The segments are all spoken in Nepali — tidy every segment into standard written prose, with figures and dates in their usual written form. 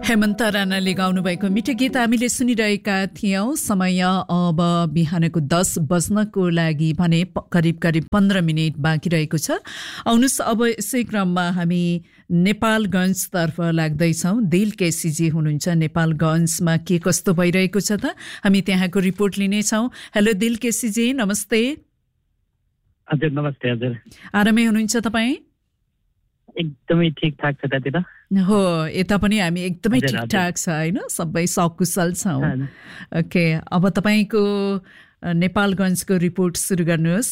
हेमन्त राणाले गाउनुभएको मिठो गीत हामीले सुनिरहेका थियौं। समय अब बिहानको 10 बज्नको लागि भने करिब 15 मिनेट बाँकी रहेको छ। आउनुस् अब यसै क्रममा हामी नेपालगञ्जतर्फ लाग्दैछौँ। दिल केसीजी हुनुहुन्छ नेपालगञ्जमा, के कस्तो भइरहेको छ त हामी त्यहाँको रिपोर्ट लिनेछौँ। हेलो दिल केसीजी, नमस्ते। हजुर नमस्ते। हजुर आरामै हुनुहुन्छ तपाईँ? एकदमै ठिकठाक छ त्यतिर हो, यता पनि हामी एकदमै ठिकठाक छ हैन, सबै सकुशल छौँ। ओके, अब तपाईको नेपालगञ्जको रिपोर्ट सुरु गर्नुहोस्।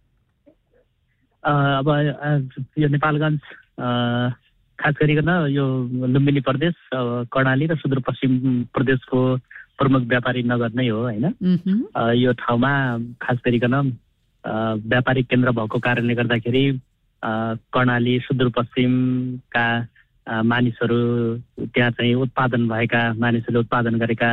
अब यो नेपालगञ्ज खास गरिकन यो लुम्बिनी प्रदेश, कर्णाली र सुदूरपश्चिम प्रदेशको प्रमुख व्यापारी नगर नै हो हैन। यो ठाउँमा खास गरिकन व्यापारिक केन्द्र भएको कारणले गर्दाखेरि कर्णाली सुदूरपश्चिमका मानिसहरू, त्यहाँ चाहिँ उत्पादन भएका मानिसहरूले उत्पादन गरेका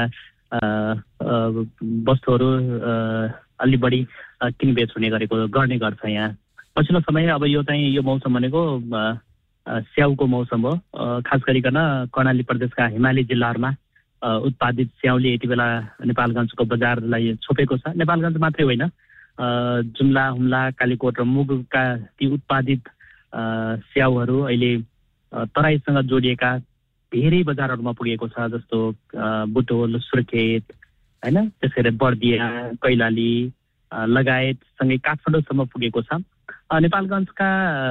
वस्तुहरू अलि बढी किनबेच हुने गर्ने गर्छ यहाँ। पछिल्लो समय अब यो चाहिँ यो मौसम भनेको स्याउको मौसम हो। खास गरिकन कर्णाली प्रदेशका हिमाली जिल्लाहरूमा उत्पादित स्याउले यति बेला नेपालगञ्जको बजारलाई छोपेको छ। नेपालगञ्ज मात्रै होइन, जुम्ला, हुम्ला, कालीकोट र मुगका ती उत्पादित स्याउहरू अहिले तराईसँग जोडिएका धेरै बजारहरूमा पुगेको छ, जस्तो बुटोल, सुर्खेत हैन, त्यसैगरी बर्दिया, कैलाली लगायत सँगै काठमाडौँसम्म पुगेको छ। नेपालगञ्जका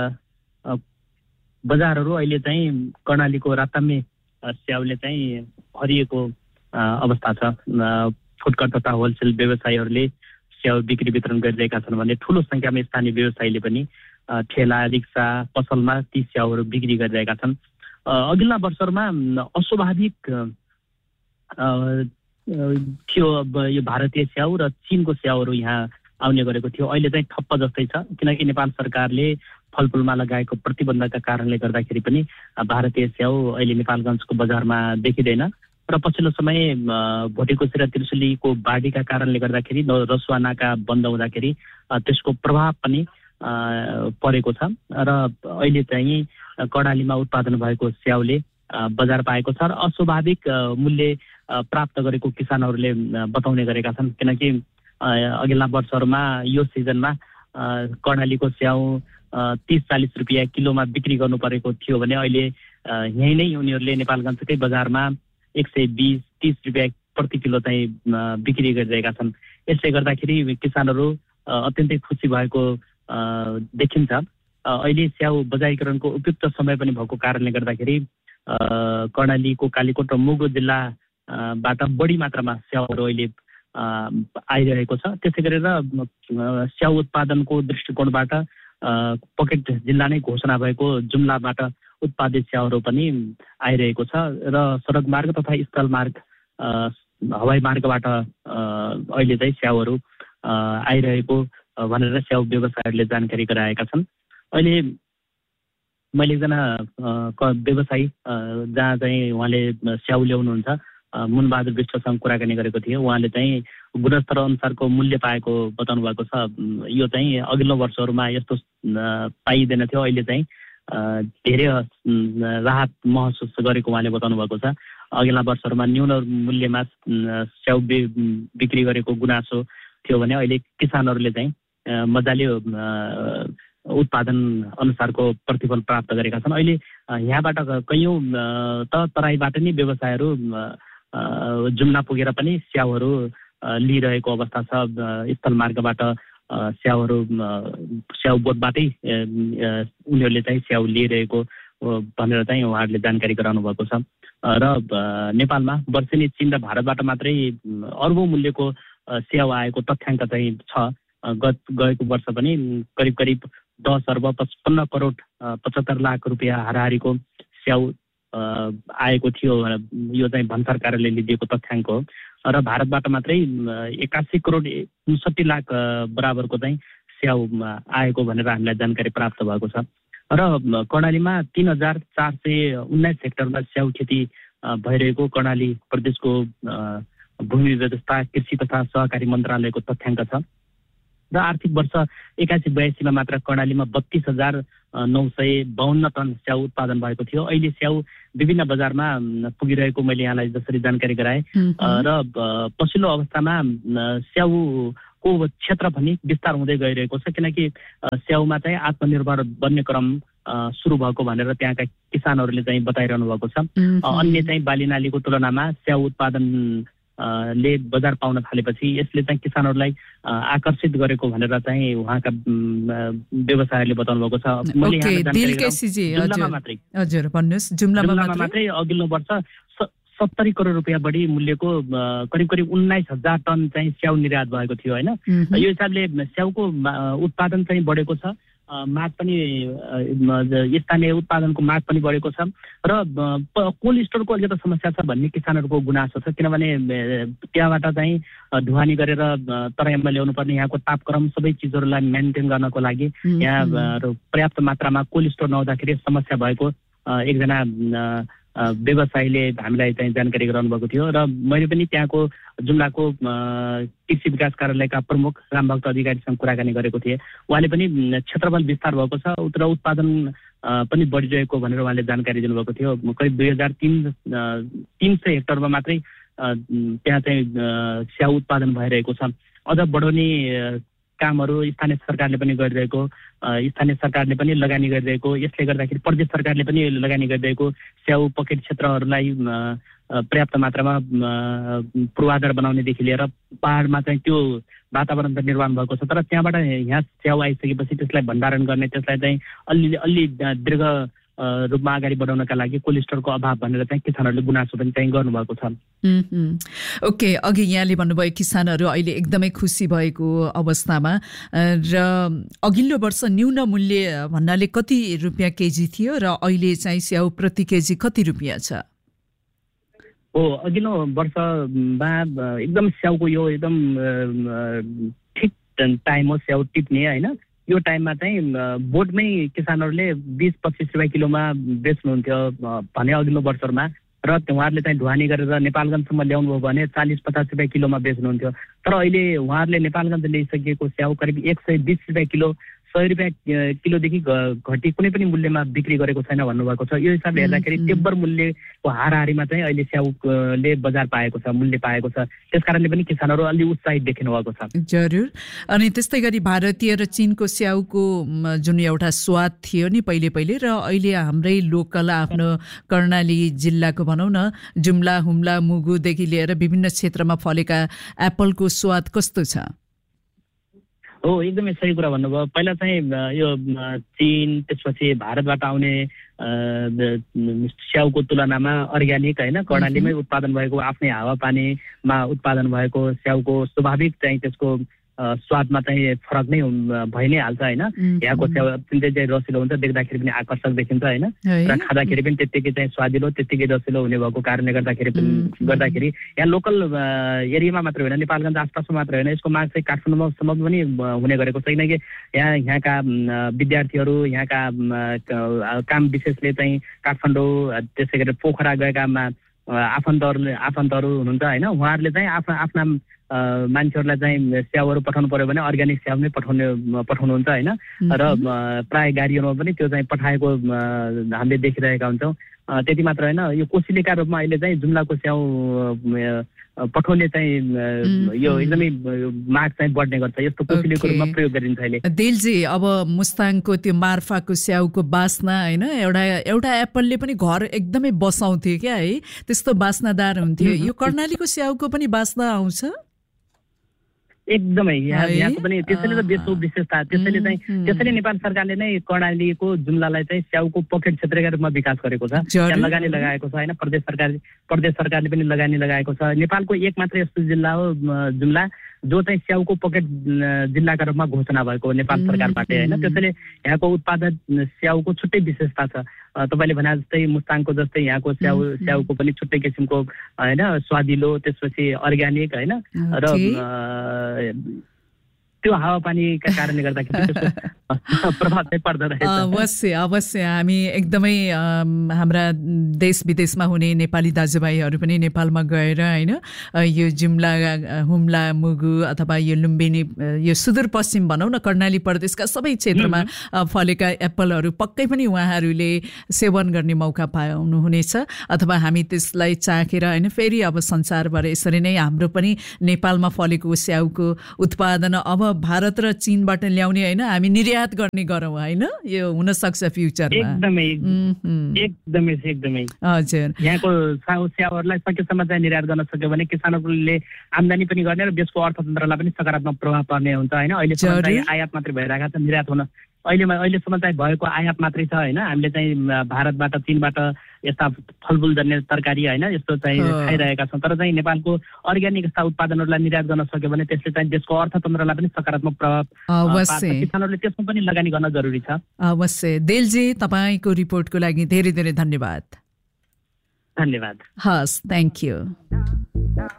बजारहरू अहिले चाहिँ कर्णालीको रातामे स्याउले चाहिँ भरिएको अवस्था छ। फुटकर तथा होलसेल व्यवसायीहरूले स्याउ बिक्री वितरण गरिरहेका छन् भने ठुलो संख्यामा स्थानीय व्यवसायीले पनि ठेला, रिक्सा, पसलमा ती स्याउहरू बिक्री गरिरहेका छन्। अघिल्ला वर्षहरूमा अस्वाभाविक थियो यो भारतीय स्याउ र चीनको स्याउहरू यहाँ आउने गरेको थियो। अहिले चाहिँ ठप्प जस्तै छ, किनकि नेपाल सरकारले फलफुलमा लगाएको प्रतिबन्धका कारणले गर्दाखेरि पनि भारतीय स्याउ अहिले नेपालगञ्जको बजारमा देखिँदैन। र पछिल्लो समय भोटेकोसी र त्रिशुलीको बाढीका कारणले गर्दाखेरि रसुवा नाका बन्द हुँदाखेरि त्यसको प्रभाव पनि परेको छ र अहिले चाहिँ कर्णालीमा उत्पादन भएको स्याउले बजार पाएको छ र अस्वाभाविक मूल्य प्राप्त गरेको किसानहरूले बताउने गरेका छन्। किनकि अघिल्ला वर्षहरूमा यो सिजनमा कर्णालीको स्याउ 30-40 रुपियाँ किलोमा बिक्री गर्नु परेको थियो भने अहिले यहीँ नै उनीहरूले नेपालगञ्जकै बजारमा 120-30 रुपियाँ प्रति किलो चाहिँ बिक्री गरिरहेका छन्। यसले गर्दाखेरि किसानहरू अत्यन्तै खुसी भएको देखिन्छ। अहिले स्याउ बजारीकरणको उपयुक्त समय पनि भएको कारणले गर्दाखेरि कर्णालीको कालीकोट र मुगु जिल्लाबाट बढी मात्रामा स्याउहरू अहिले आइरहेको छ। त्यसै गरेर स्याउ उत्पादनको दृष्टिकोणबाट पकेट जिल्ला नै घोषणा भएको जुम्लाबाट उत्पादित स्याउहरू पनि आइरहेको छ र सडक मार्ग तथा स्थल मार्ग, हवाई मार्गबाट अहिले चाहिँ स्याउहरू आइरहेको भनेर स्याउ व्यवसायीहरूले जानकारी गराएका छन्। अहिले मैले एकजना व्यवसायी जहाँ चाहिँ उहाँले स्याउ ल्याउनुहुन्छ, मुनबहादुर विष्टसँग कुराकानी गरेको थिएँ। उहाँले चाहिँ गुणस्तर अनुसारको मूल्य पाएको बताउनु भएको छ। यो चाहिँ अघिल्लो वर्षहरूमा यस्तो पाइँदैन थियो, अहिले चाहिँ धेरै राहत महसुस गरेको उहाँले बताउनु भएको छ। अघिल्ला वर्षहरूमा न्यून मूल्यमा स्याउ बिक्री गरेको गुनासो थियो भने अहिले किसानहरूले चाहिँ मजाले उत्पादन अनुसारको प्रतिफल प्राप्त गरेका छन्। अहिले यहाँबाट कैयौँ त तराईबाट नै व्यवसायहरू जुम्ला पुगेर पनि स्याउहरू लिइरहेको अवस्था छ। स्थल मार्गबाट स्याउ बोटबाटै उनीहरूले चाहिँ स्याउ लिइरहेको भनेर चाहिँ उहाँहरूले जानकारी गराउनु भएको छ। र नेपालमा वर्षेनी चीन र भारतबाट मात्रै अर्बौं मूल्यको स्याउ आएको तथ्याङ्क चाहिँ छ। गएको वर्ष पनि करिब 10 अर्ब 55 करोड 75 लाख रुपियाँ हाराहारीको स्याउ आएको थियो। यो चाहिँ भन्सार कार्यालयले दिएको तथ्याङ्क हो। र भारतबाट मात्रै 81 करोड 59 लाख बराबरको चाहिँ स्याउ आएको भनेर हामीलाई जानकारी प्राप्त भएको छ। र कर्णालीमा 3419 हेक्टरमा स्याउ खेती भइरहेको कर्णाली प्रदेशको भूमि व्यवस्था, कृषि तथा सहकारी मन्त्रालयको तथ्याङ्क छ। र आर्थिक वर्ष 81-82 मा मात्र कर्णालीमा 32,952 टन स्याउ उत्पादन भएको थियो। अहिले स्याउ विभिन्न बजारमा पुगिरहेको मैले यहाँलाई जसरी जानकारी गराएँ र पछिल्लो अवस्थामा स्याउको क्षेत्र पनि विस्तार हुँदै गइरहेको छ, किनकि स्याउमा चाहिँ आत्मनिर्भर बन्ने क्रम सुरु भएको भनेर त्यहाँका किसानहरूले चाहिँ बताइरहनु भएको छ। अन्य चाहिँ बालीनालीको तुलनामा स्याउ उत्पादन ले बजार पाउन थालेपछि यसले चाहिँ किसानहरूलाई आकर्षित गरेको भनेर चाहिँ उहाँका व्यवसायीहरूले बताउनु भएको छ। मैले यहाँ जुम्लामा मात्रै अघिल्लो वर्ष 70 करोड रुपियाँ बढी मूल्यको करिब 19,000 टन चाहिँ स्याउ निर्यात भएको थियो होइन। यो हिसाबले स्याउको उत्पादन चाहिँ बढेको छ, माग पनि स्थानीय उत्पादनको माग पनि बढेको छ र कोल्ड स्टोरको अलिकति समस्या छ भन्ने किसानहरूको गुनासो छ, किनभने त्यहाँबाट चाहिँ ढुवानी गरेर तराईमा ल्याउनु पर्ने यहाँको तापक्रम सबै चिजहरूलाई मेन्टेन गर्नको लागि यहाँ पर्याप्त मात्रामा कोल्ड स्टोर नहुँदाखेरि समस्या भएको एकजना व्यवसायीले हामीलाई चाहिँ जानकारी गराउनु भएको थियो र मैले पनि त्यहाँको जुम्लाको कृषि विकास कार्यालयका प्रमुख रामभक्त अधिकारीसँग कुराकानी गरेको थिएँ। उहाँले पनि क्षेत्रफल विस्तार भएको छ र उत्पादन पनि बढिरहेको भनेर उहाँले जानकारी दिनुभएको थियो। करिब 2,300 हेक्टरमा मात्रै त्यहाँ चाहिँ स्याउ उत्पादन भइरहेको छ। अझ बढाउने कामहरू स्थानीय सरकारले पनि गरिरहेको, स्थानीय सरकारले पनि लगानी गरिरहेको, यसले गर्दाखेरि प्रदेश सरकारले पनि लगानी गरिरहेको स्याउ पकेट क्षेत्रहरूलाई पर्याप्त मात्रामा पूर्वाधार बनाउनेदेखि लिएर पहाडमा चाहिँ त्यो वातावरण त निर्माण भएको छ, तर त्यहाँबाट यहाँ स्याउ आइसकेपछि त्यसलाई भण्डारण गर्ने, त्यसलाई चाहिँ अलि दीर्घ रूपमा अगाडि बढाउनका लागि कोल्ड स्टोरको अभाव भनेर चाहिँ किसानहरूले गुनासो पनि चाहिँ गर्नुभएको छ। ओके, अघि यहाँले भन्नुभयो किसानहरू अहिले एकदमै खुसी भएको अवस्थामा र अघिल्लो वर्ष न्यून मूल्य भन्नाले कति रुपियाँ केजी थियो र अहिले चाहिँ स्याउ प्रति केजी कति रुपियाँ छ? अघिल्लो वर्षमा एकदम स्याउको यो एकदम ठिक टाइम हो स्याउ टिप्ने होइन। यो टाइममा चाहिँ बोटमै किसानहरूले 20-25 रुपियाँ किलोमा बेच्नुहुन्थ्यो भने अघिल्लो वर्षमा, र उहाँहरूले चाहिँ ढुवानी गरेर नेपालगञ्जसम्म ल्याउनु भयो भने 40-50 रुपियाँ किलोमा बेच्नुहुन्थ्यो। तर अहिले उहाँहरूले नेपालगञ्ज ल्याइसकेको स्याउ करिब 120 रुपियाँ किलो, 100 रुपियाँ किलोदेखि घटी कुनै पनि मूल्यमा बिक्री गरेको छैन भन्नुभएको छ। यो हिसाबले हेर्दाखेरि तेब्बर मूल्यको हाराहारीमा चाहिँ अहिले स्याउले बजार पाएको छ, मूल्य पाएको छ। त्यस कारणले पनि किसानहरू अलि उत्साहित देखिनु भएको छ। जरुर। अनि त्यस्तै गरी भारतीय र चीनको स्याउको जुन एउटा स्वाद थियो नि पहिले र अहिले हाम्रै लोकल आफ्नो कर्णाली जिल्लाको भनौँ न जुम्ला, हुम्ला, मुगुदेखि लिएर विभिन्न क्षेत्रमा फलेका एप्पलको स्वाद कस्तो छ? एकदमै सही कुरा भन्नुभयो। पहिला चाहिँ यो चीन त्यसपछि भारतबाट आउने स्याउको तुलनामा अर्ग्यानिक होइन कर्णालीमै उत्पादन भएको, आफ्नै हावापानीमा उत्पादन भएको स्याउको स्वाभाविक चाहिँ त्यसको स्वादमा चाहिँ फरक नै भइ नै हाल्छ होइन। यहाँको स्याउ अत्यन्तै चाहिँ रसिलो हुन्छ, देख्दाखेरि पनि आकर्षक देखिन्छ होइन, र खाँदाखेरि पनि त्यत्तिकै चाहिँ स्वादिलो त्यत्तिकै रसिलो हुने भएको कारणले गर्दाखेरि यहाँ लोकल एरियामा मात्र होइन, नेपालगञ्ज आसपासमा मात्र होइन, यसको माग चाहिँ काठमाडौँसम्म पनि हुने गरेको छ, किनकि यहाँका विद्यार्थीहरू यहाँका काम विशेषले चाहिँ काठमाडौँ त्यसै गरी पोखरा गएका आफन्तहरू हुनुहुन्छ होइन, उहाँहरूले चाहिँ आफ्ना मान्छेहरूलाई चाहिँ स्याउहरू पठाउनु पर्यो भने अर्ग्यानिक स्याउ नै पठाउनुहुन्छ होइन, र प्राय गाडीहरूमा पनि त्यो चाहिँ पठाएको हामीले देखिरहेका हुन्छौँ। त्यति मात्र होइन, यो कोसिलीका रूपमा अहिले चाहिँ जुम्लाको स्याउ पठाउने चाहिँ यो एकदमै माग चाहिँ बढ्ने गर्छ, यस्तो कोसिलीको रूपमा प्रयोग गरिन्छ अहिले। दिलजी, अब मुस्ताङको त्यो मार्फाको स्याउको बास्ना होइन, एउटा एप्पलले पनि घर एकदमै बसाउँथ्यो क्या है, त्यस्तो बास्नादार हुन्थ्यो। यो कर्णालीको स्याउको पनि बास्ना आउँछ एकदमै यहाँको पनि त्यसैले त देशको विशेषता। त्यसैले नेपाल सरकारले नै कर्णालीको जुम्लालाई चाहिँ स्याउको पकेट क्षेत्रका रूपमा विकास गरेको छ, त्यहाँ लगानी लगाएको छ होइन। प्रदेश सरकारले पनि लगानी लगाएको छ। नेपालको एक मात्र यस्तो जिल्ला हो जुम्ला जो चाहिँ स्याउको पकेट जिल्लाका रूपमा घोषणा भएको नेपाल सरकारबाट होइन। त्यसैले यहाँको उत्पादन स्याउको छुट्टै विशेषता छ। तपाईँले भने जस्तै मुस्ताङको जस्तै यहाँको स्याउको पनि छुट्टै किसिमको होइन, स्वादिलो, त्यसपछि अर्ग्यानिक होइन, र त्यो हावापानीका कारणले गर्दाखेरि त्यसको प्रभाव चाहिँ पर्दो रहेछ। अवश्य हामी एकदमै हाम्रा देश विदेशमा हुने नेपाली दाजुभाइहरू पनि नेपालमा गएर होइन यो जुम्ला हुम्ला मुगु अथवा यो लुम्बिनी यो सुदूरपश्चिम भनौँ न कर्णाली प्रदेशका सबै क्षेत्रमा फलेका एप्पलहरू पक्कै पनि उहाँहरूले सेवन गर्ने मौका पाउनुहुनेछ अथवा हामी त्यसलाई चाखेर होइन फेरि अब संसारभर यसरी नै हाम्रो पनि नेपालमा फलेको स्याउको उत्पादन अब भारत र चीनबाट ल्याउने होइन हामी निर्यात गर्ने गरौँ होइन यो हुन सक्छ फ्युचरमा। एकदमै हजुर यहाँको स्याउहरूलाई सकेसम्म चाहिँ निर्यात गर्न सक्यो भने किसानहरूले आम्दानी पनि गर्ने र देशको अर्थतन्त्रलाई पनि सकारात्मक प्रभाव पर्ने हुन्छ होइन। अहिलेसम्म चाहिँ आयात मात्रै भइरहेको छ, निर्यात हुन अहिलेसम्म चाहिँ भएको आयात मात्रै छ होइन। हामीले चाहिँ भारतबाट चीनबाट यस्ता फलफुल जन्य तरकारी होइन यस्तो चाहिँ खाइरहेका छौँ, तर चाहिँ नेपालको अर्ग्यानिक यस्ता उत्पादनहरूलाई निर्यात गर्न सक्यो भने त्यसले चाहिँ देशको अर्थतन्त्रलाई पनि सकारात्मक प्रभाव पार्छ। किसानहरूले त्यसमा पनि लगानी गर्न जरुरी छ। अवश्य। देलजी तपाईँको रिपोर्टको लागि धेरै धेरै धन्यवाद। धन्यवाद। हस्, थ्याङ्क यू।